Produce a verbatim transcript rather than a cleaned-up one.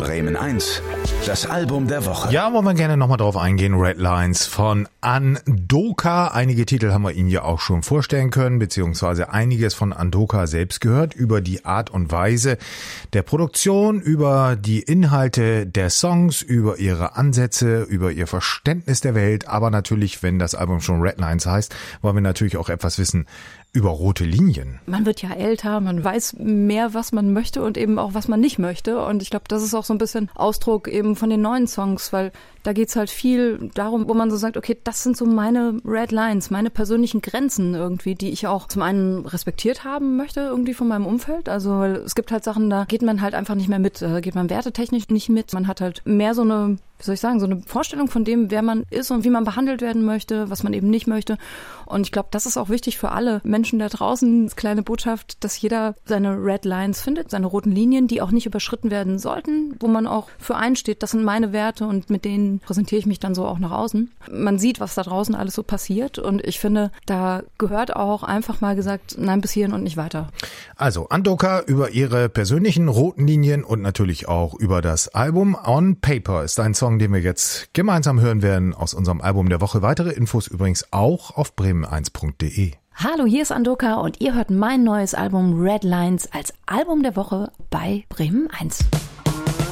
Bremen eins, das Album der Woche. Ja, wollen wir gerne nochmal drauf eingehen. Red Lines von Andoka. Einige Titel haben wir Ihnen ja auch schon vorstellen können, beziehungsweise einiges von Andoka selbst gehört, über die Art und Weise der Produktion, über die Inhalte der Songs, über ihre Ansätze, über ihr Verständnis der Welt. Aber natürlich, wenn das Album schon Red Lines heißt, wollen wir natürlich auch etwas wissen über rote Linien. Man wird ja älter, man weiß mehr, was man möchte und eben auch, was man nicht möchte. Und ich glaube, das ist auch so ein bisschen Ausdruck eben von den neuen Songs, weil da geht's halt viel darum, wo man so sagt, okay, das sind so meine Red Lines, meine persönlichen Grenzen irgendwie, die ich auch zum einen respektiert haben möchte irgendwie von meinem Umfeld. Also weil es gibt halt Sachen, da geht man halt einfach nicht mehr mit, da geht man wertetechnisch nicht mit. Man hat halt mehr so eine, wie soll ich sagen, so eine Vorstellung von dem, wer man ist und wie man behandelt werden möchte, was man eben nicht möchte. Und ich glaube, das ist auch wichtig für alle Menschen da draußen, das kleine Botschaft, dass jeder seine Red Lines findet, seine roten Linien, die auch nicht überschritten werden sollten, wo man auch für einsteht. Das sind meine Werte und mit denen präsentiere ich mich dann so auch nach außen. Man sieht, was da draußen alles so passiert und ich finde, da gehört auch einfach mal gesagt, nein, bis hierhin und nicht weiter. Also Andoka über ihre persönlichen roten Linien und natürlich auch über das Album. On Paper ist ein Song, den wir jetzt gemeinsam hören werden aus unserem Album der Woche. Weitere Infos übrigens auch auf bremen eins punkt de. Hallo, hier ist Andoka und ihr hört mein neues Album Red Lines als Album der Woche bei Bremen eins.